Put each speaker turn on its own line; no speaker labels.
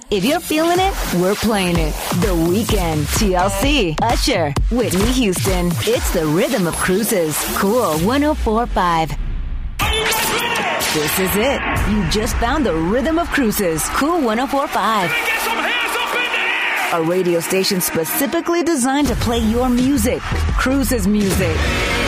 If you're feeling it, we're playing it. The Weeknd, TLC, Usher, Whitney Houston. It's the rhythm of cruises. Cool 104.5. This is it. You just found the rhythm of cruises. Cool 104.5. A radio station specifically designed to play your music. Cruises music.